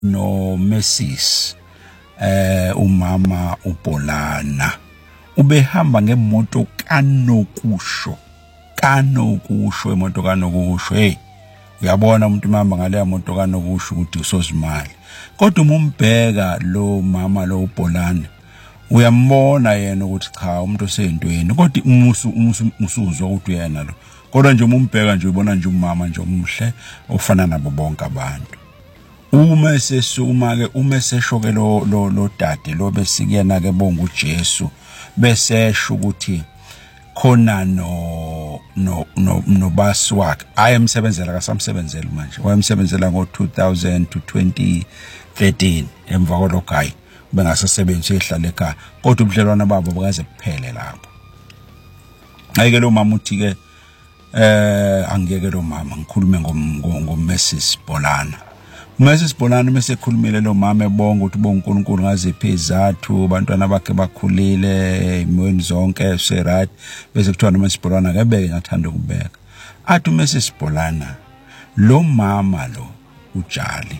no Mrs umama uBholana ubehamba ngemoto kaNokusho imoto kaNokusho. Hey, uyabona umuntu mama ngale moto kaNokusho ukuthi usozimali. Kodwa umbheka lo mama lo uBholana uyambona yena ukuthi cha umuntu oseyintweni, kodwa umsuzwa ukuthi uyena lo. Kodwa nje umbheka nje ubona nje umama nje omhle ofana nabo bonke abantu. Uma sesuma ke eseshoke lo dade lo besikuyena ke bonga uJesu besesho ukuthi khona no basi wakhe ayemsebenzela kasamsebenzela manje wayemsebenzela ngo2000 to 2013 emva kwalogayi bengasasebenzi ehlala ekhaya, kodwa ubudlelwana babo bukaze kuphele lapho. Ayike lo mama uthi ke angeke lo mama ngikhulume Mrs Bholana. Mrs Bholana mase khulumile lo mama ebonga ukuthi bonke uNkulunkulu ngaziphi izathu abantwana bakhe bakhulile imweni zonke right bese kuthiwa Mrs Bholana ke beke ngathanda ukubeka athi Mrs Bholana lo mama lo uJali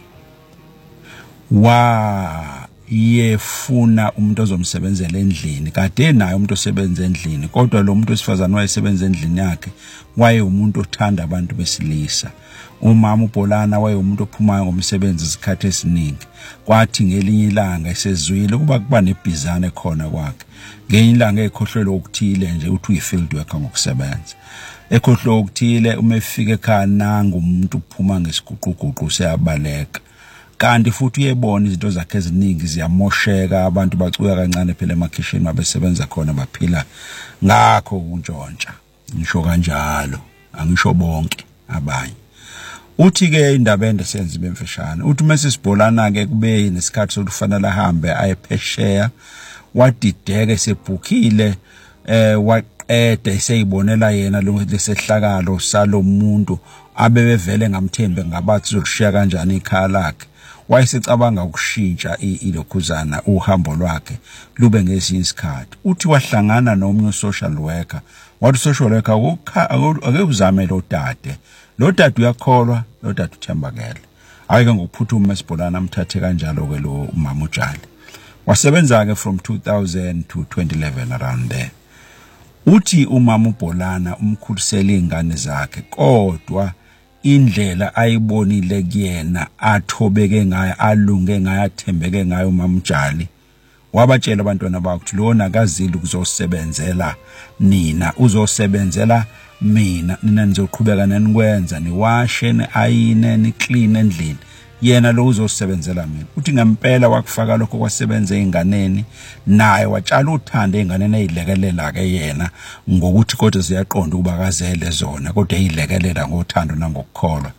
yefuna umuntu ozomsebenzela endlini, kade naye umuntu osebenza endlini, kodwa lo muntu osifazana wayesebenza endlini yakhe waye umuntu othanda abantu besilisa. Umama uBholana waye umuntu ophumayo ngomsebenzi isikhathi esiningi. Kwathi ngelinye ilanga esezwile kuba nebhizane khona kwakhe, ngelinye ilanga ekhohlelo okuthile nje uthi uyifield worker ngokusebenza, ekhohlelo okuthile uma efika ekhaya nanga umuntu uphuma ngesiguquguqu seyabaleka. Kanti futhi uyebona izinto zakhe eziningi ziyamosheka, abantu bacuya kancane phela emakhishini mabesebenza khona baphila ngakho untshontsha. Ngisho kanjalo, angisho bonke abanye. Uthi ke indaba endesenze bemfeshana uthi Mrs Bholana ke kube nesikhathi sokufanele ahambe ayephesheya, wadideke sebhukhile waqeda eseyibonela yena lesehlakalo salomuntu abebevele ngamthembe ngabathi uzokushiya kanjani ikhaya lakhe. Wayesecabanga ukushintsha ilokhuzana uhambo lwakhe lube ngesinye isikhathi. Uthi wahlangana nomnye social worker, wathi social worker ake uzame lo dade uyakholwa, lo dade uthembakele. Ayike ngokuphuthuma Mrs Bholana amthathe kanjalo ke lo umama uJali. Wasebenza ke from 2000 to 2011 around there. Uthi umama uBholana umkhulisela izingane zakhe, kodwa indlela ayibonile kuyena athobeke ngayo alunge ngayo athembeke ngayo umama uJali wabatshela abantwana bakhe ukuthi lona akazili ukuzosebenzela nina, uzosebenzela mina nizoqhubeka nenikwenza niwashe niayine niclean endlini, yena lo uzosebenzela mina. Uthi ngempela wakufaka lokho kwasebenza einganeni, naye watshala uthando einganeni ezilekelela ke yena ngokuthi kodwa ziyaqonda ukuba akazele zona kodwa ezilekelela ngothando nangokukholwa.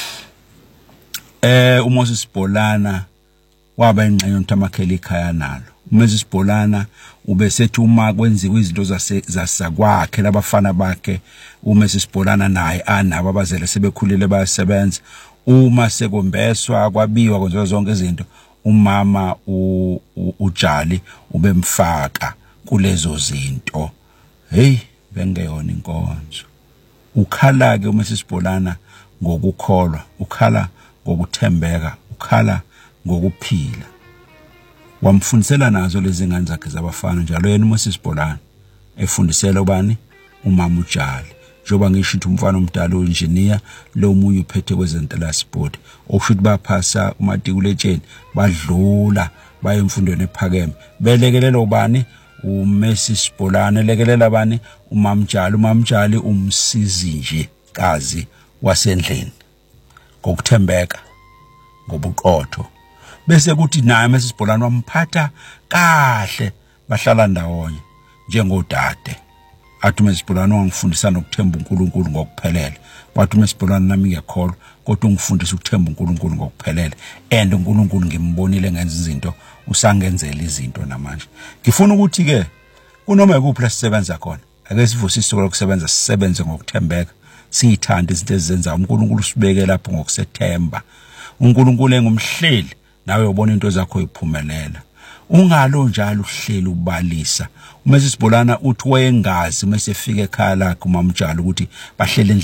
uMoses Bholana waba ingxenye yontamakheli ikhaya nalo. uMoses Bholana ubesethi uma kwenziwa izinto zasakwakhe labafana bakhe, uMoses Bholana naye anabo abazele sebekhulile bayasebenza. Uma sekombeswa kwabiwa kwenziwa zonke izinto, umama uJali ubemfaka kulezo zinto. Hey, bengeyona inkonzo. Ukhala ke uMoses Bholana ngokukholwa, ukhala ngokuthembeka, ukhala ngokuphila. Wamfundisela nazo lezi ngane zakhe zabafana njalo yena uMoses Bholana efundisela ubani umama uJali. Njoba ngisho ukuthi umfana omdala uengineer lo munye uphethe kwezentela sport, okushuthi baphasa umatikuletsheni badlula baye emfundweni ephakeme, belekelela ubani uMoses Bholana, lekelela bani umama uJali umsizi nje kazi wasendlini ngokuthembeka ngobuqotho. Bese kuthi naye uMoses Bholana wamphatha kahle, bahlala ndawonye njengodade. Athi uMoses Bholana wangifundisa nokuthemba uNkulunkulu ngokuphelele. Wathi uMoses Bholana nami ngiyakholwa kodwa ungifundisa ukuthemba uNkulunkulu ngokuphelele, and uNkulunkulu ngimbonile ngenza izinto, usangenzela izinto namanje. Ngifuna ukuthi ke kunoma ikuphi la sisebenza khona, ake sivusise ukusebenza, sisebenze ngokuthembeka, siyithanda izinto ezenza uNkulunkulu usibeke lapho ngokusethemba. uNkulunkulu engumhleli nawe ubona into zakho iphumelela. Ungalo njalo uhleli ubalisa. uMoses Bholana uthi wayengazi mase efika ekhaya lakhe umama uJali ukuthi bahlele endlini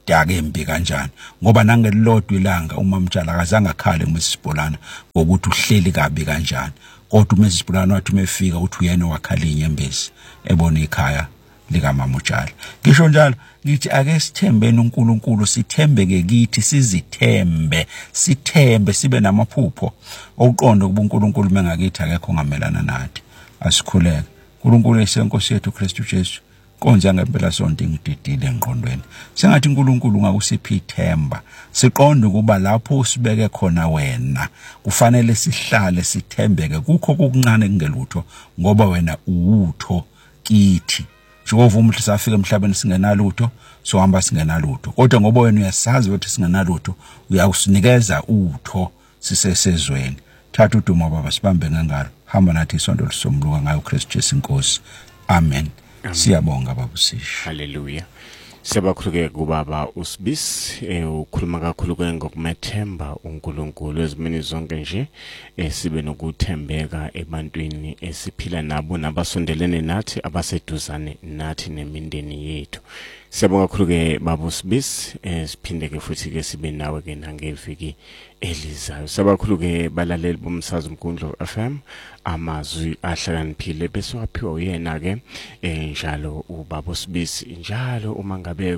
idake embi kanjani ngoba nangelilodwa ilanga uMamtshali akazange akhale kuMrs Bholana ngokuthi uhleli kabi kanjani kodwa uMrs Bholana wathi umefika uthi uyena wakhala inyembezi ebona ikhaya lika Mamtshali. Ngisho njalo ngithi ake sithembeni uNkulunkulu, sithembeke kithi, sizithembe, sithembe sibe namaphupho okuqonda kuba uNkulunkulu mengakithi akekho ngamelana nathi. Asikhuleke. uNkulunkulu esenkosi yethu Kristu Jesu konje ngempela sonke ngididile engqondweni. Sengathi uNkulunkulu ngakusiphi ithemba. Siqonde kuba lapho usibeke khona wena kufanele sihlale sithembeke kukho okuncane kungelutho ngoba wena uwutho kithi. Jehova umhla safika emhlabeni singenalutho sohamba singenalutho kodwa ngoba wena uyasazi ukuthi singenalutho uyawusinikeza utho sisesezweni. Thatha udumo baba sibambe ngengalo hamba nathi isonto lisomluka ngayo Kristu Jesu inkosi. Amen. Siyabonga baba usisho. Hallelujah. Siyabakhuluke kubaba uSibisi ukhuluma kakhulu ngokumethemba uNkulunkulu ezimini zonke nje sibe nokuthembeka ebantwini esiphila nabo nabasondelene nathi abaseduzane nathi nemindeni yethu. Siyabonga kakhulu baba uSibisi siphinde ke futhi ke sibe nawe ke nangeviki elizayo. Siyabakhulu balaleli bomsakazo Mkundlo FM amazwi ahlakaniphile bese waphiwa uyena ke njalo ubaba uSibisi njalo uma ngabe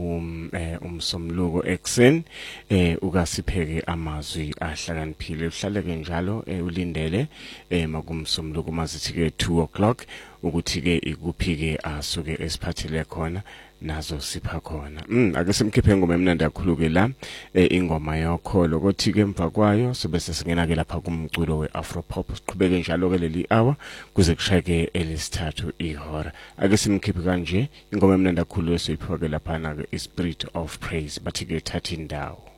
umsomluko ekseni ukasipheke amazwi ahlakaniphile. Uhlale ke njalo ulindele makumsomluko mazithi ke 2:00 ukuthi ke ikuphi ke asuke esiphathele khona nazo sipha khona. Ake simkhiphe ngoma emnandi kakhulu ke la ingoma yokholo kothi ke emva kwayo sobe sesingena ke lapha kumculo weAfropop siqhubeke njalo ke leli hour kuze kushayeke elesithathu ihora. Ake simkhiphe kanje ingoma emnandi kakhulu esiyiphiwa ke lapha na ke Spirit of Praise bathi ke thatha indawo.